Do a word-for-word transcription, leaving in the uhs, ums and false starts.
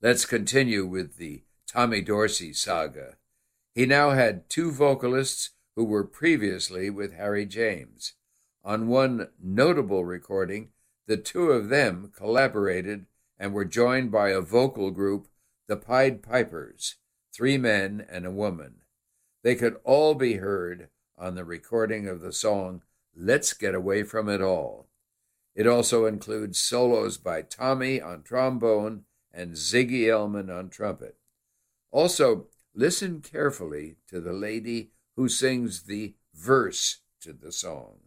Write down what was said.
Let's continue with the Tommy Dorsey saga. He now had two vocalists who were previously with Harry James. On one notable recording, the two of them collaborated and were joined by a vocal group, the Pied Pipers, three men and a woman. They could all be heard on the recording of the song Let's Get Away From It All. It also includes solos by Tommy on trombone and Ziggy Elman on trumpet. Also, listen carefully to the lady who sings the verse to the song.